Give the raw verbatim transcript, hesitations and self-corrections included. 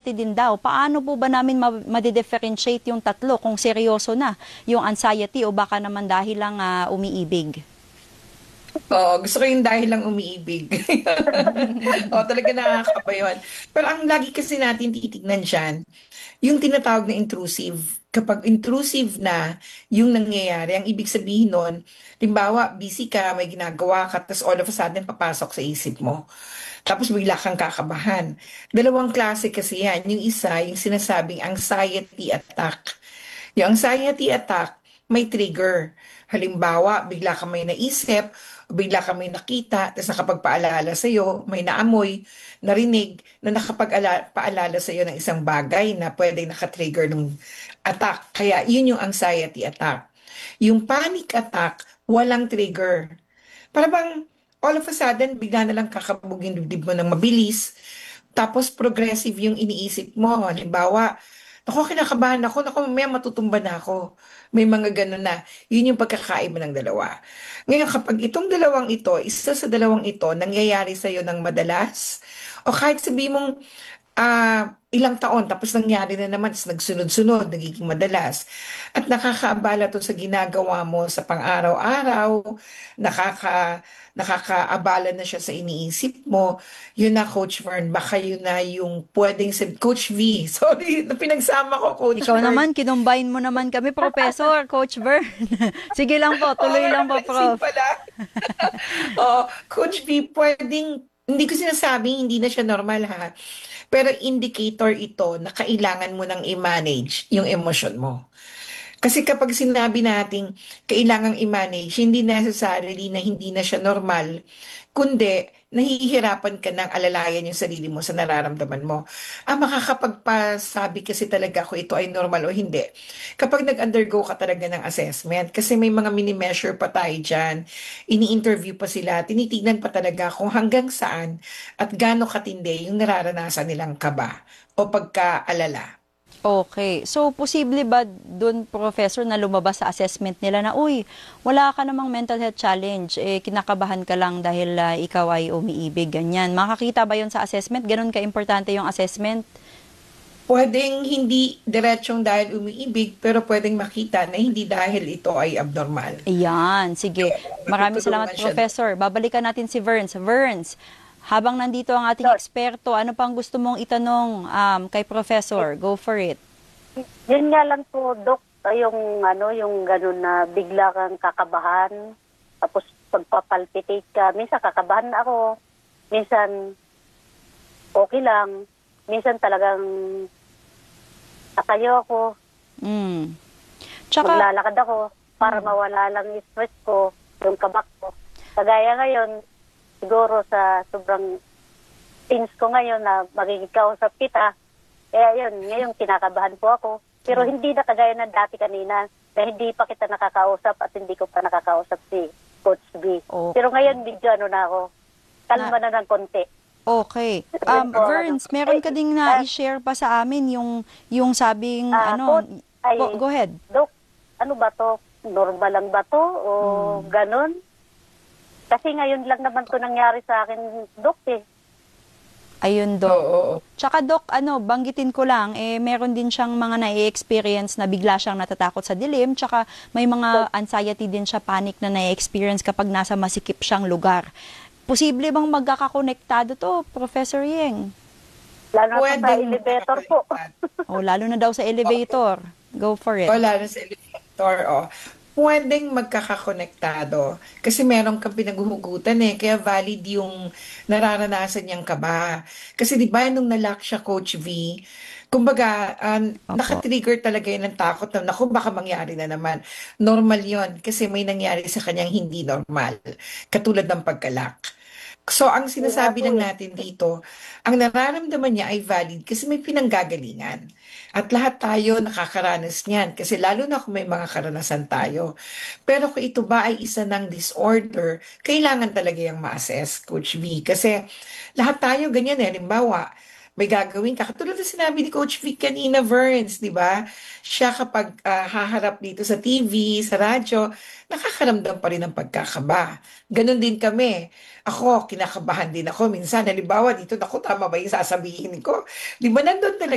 anxiety din daw. Paano po ba namin ma- ma-differentiate yung tatlo kung seryoso na yung anxiety o baka naman dahil lang ah, umiibig? Oo, gusto ko yung dahil lang umiibig. Oo, talaga nakakaba yun. Pero ang lagi kasi natin titignan dyan, yung tinatawag na intrusive. Kapag intrusive na yung nangyayari, ang ibig sabihin nun, limbawa, busy ka, may ginagawa ka, tapos all of a sudden papasok sa isip mo. Tapos bigla kang kakabahan. Dalawang klase kasi yan. Yung isa, yung sinasabing anxiety attack. Yung anxiety attack, may trigger. Halimbawa, bigla ka may naisip, bigla ka may nakita, tapos nakapagpaalala sa'yo, may naamoy, narinig, na nakapagpaalala sa'yo ng isang bagay na pwedeng nakatrigger ng attack. Kaya yun yung anxiety attack. Yung panic attack, walang trigger. Para bang all of a sudden, bigla na lang kakabog yung dibdib mo ng mabilis. Tapos progressive yung iniisip mo. Halimbawa, ako kinakabahan ako, naku, mamaya matutumba na ako. May mga ganun na. Yun yung pagkakaiba ng dalawa. Ngayon, kapag itong dalawang ito, isa sa dalawang ito, nangyayari sa'yo ng madalas, o kahit sabi mong ah, ilang taon, tapos nangyari na naman, tapos nagsunod-sunod, nagiging madalas. At nakakaabala to sa ginagawa mo sa pang-araw-araw, nakaka, nakakaabala na siya sa iniisip mo. Yun na, Coach Vern, baka yun na yung pwedeng sa Coach V. Sorry, na pinagsama ko, Coach Ikaw Vern. naman, kinumbine mo naman kami, Professor, Coach Vern. Sige lang po, Oo, tuloy lang po, napansin Prof. pala. Oo, Coach V, pwedeng, hindi ko sinasabing hindi na siya normal ha. Pero indicator ito na kailangan mo nang i-manage yung emosyon mo. Kasi kapag sinabi nating kailangang i-manage, hindi necessarily na hindi na siya normal, kundi nahihirapan ka ng alalayan yung sarili mo sa nararamdaman mo. Ang makakapagpasabi kasi talaga kung ito ay normal o hindi. Kapag nag-undergo ka talaga ng assessment, kasi may mga mini-measure pa tayo dyan, ini-interview pa sila, tinitignan pa talaga kung hanggang saan at gaano katindi yung nararanasan nilang kaba o pagka-alala. Okay. So, posible ba dun, Professor, na lumabas sa assessment nila na, uy, wala ka namang mental health challenge, eh, kinakabahan ka lang dahil ah, ikaw ay umiibig, ganyan. Makakita ba yun sa assessment? Ganun ka-importante yung assessment? Pwedeng hindi diretsong dahil umiibig, pero pwedeng makita na hindi dahil ito ay abnormal. Ayan, sige. Maraming salamat, Matutulungan siya doon. Professor. Babalikan natin si Verns. Verns, habang nandito ang ating Yun, eksperto, ano pang gusto mong itanong um, kay Professor? Go for it. yun nga lang po, Dok, yung ano, yung ganun na bigla kang kakabahan, tapos pagpapalpitate ka, minsan kakabahan ako, minsan okay lang, minsan talagang tatayo ako, Mm. Tsaka, maglalakad ako para mawala lang yung stress ko, yung kabak ko. Kagaya ngayon, siguro sa sobrang tense ko ngayon na magiging kausap kita, kaya yun, ngayon kinakabahan po ako. Pero hindi na kagaya ng dati kanina na hindi pa kita nakakausap at hindi ko pa nakakausap si Coach B. oh, Pero ngayon medyo ano na ako, kalma na ng konti. okay. Yun Um, po, ano. Verns, meron ka Ay, ding ah, na-share pa sa amin yung, yung sabing, ah, ano, Coach, ay, po, go ahead. Dok, ano ba to? Normal lang ba to? O ganun? Kasi ngayon lang naman to nangyari sa akin, Dok eh. Ayun, Oo, Dok. oo, oo. Tsaka, Dok, ano, banggitin ko lang, eh, meron din siyang mga na-experience na bigla siyang natatakot sa dilim, tsaka may mga anxiety din siya, panic na na-experience kapag nasa masikip siyang lugar. Posible bang magkakakonektado to, Professor Yeng? Lalo na po sa Pwedeng elevator po. magkakakonektado. O, lalo na daw sa elevator. Go for it. Wala na sa elevator, oh. Pwedeng magkakakonektado. Kasi meron kang pinaghuhugutan eh. Kaya valid yung nararanasan niyang kaba. Kasi di ba nung nalock siya, Coach V, kumbaga, ah, Opo. nakatrigger talaga yun ng takot na, naku, baka mangyari na naman. Normal yon kasi may nangyari sa kanyang hindi normal. Katulad ng pagkalak. So, ang Yun nga sinasabi po lang eh. natin dito, ang nararamdaman niya ay valid kasi may pinanggagalingan. At lahat tayo nakakaranas niyan kasi lalo na kung may mga karanasan tayo. Pero kung ito ba ay isa ng disorder, kailangan talaga yung ma-assess, Coach V. Kasi lahat tayo ganyan eh. Halimbawa, may gagawin ka. Katulad na sinabi ni Coach V kanina, Verns, di ba? Siya kapag ah, haharap dito sa T V, sa radyo, nakakaramdam pa rin ng pagkakaba. Ganon din kami. Ako, kinakabahan din ako. Minsan, halimbawa dito, naku, tama ba yung sasabihin ko? Di ba nandun talaga